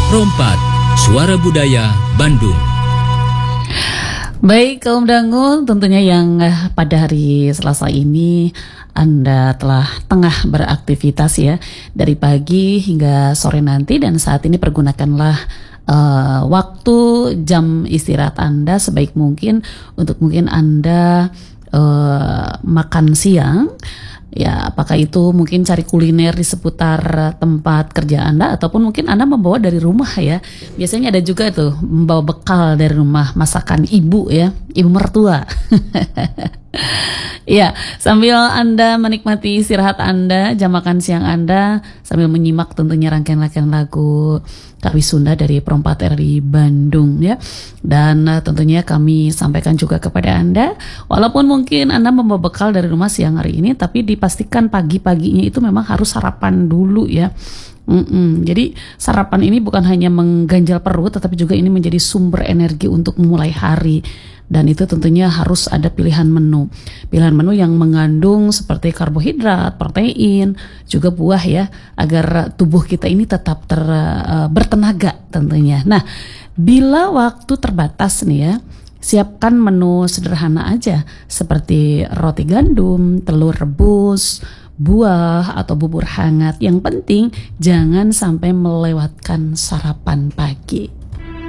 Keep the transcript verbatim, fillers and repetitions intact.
Rompat, Suara Budaya Bandung. Baik kaum dangu, tentunya yang eh, pada hari Selasa ini Anda telah tengah beraktivitas ya, dari pagi hingga sore nanti, dan saat ini pergunakanlah uh, waktu jam istirahat Anda sebaik mungkin untuk mungkin Anda uh, makan siang. Ya, apakah itu mungkin cari kuliner di seputar tempat kerja Anda, ataupun mungkin Anda membawa dari rumah ya. Biasanya ada juga tuh membawa bekal dari rumah, masakan ibu ya, ibu mertua. Ya, sambil Anda menikmati istirahat Anda, jam makan siang Anda, sambil menyimak tentunya rangkaian-rangkaian lagu Kami Sunda dari Perompat R I Bandung ya. Dan uh, tentunya kami sampaikan juga kepada Anda, walaupun mungkin Anda membawa bekal dari rumah siang hari ini, tapi dipastikan pagi-paginya itu memang harus sarapan dulu ya. Mm-mm. Jadi sarapan ini bukan hanya mengganjal perut, tetapi juga ini menjadi sumber energi untuk memulai hari. Dan itu tentunya harus ada pilihan menu. Pilihan menu yang mengandung seperti karbohidrat, protein, juga buah ya, agar tubuh kita ini tetap ter, uh, bertenaga tentunya. Nah, bila waktu terbatas nih ya, siapkan menu sederhana aja seperti roti gandum, telur rebus, buah atau bubur hangat. Yang penting jangan sampai melewatkan sarapan pagi.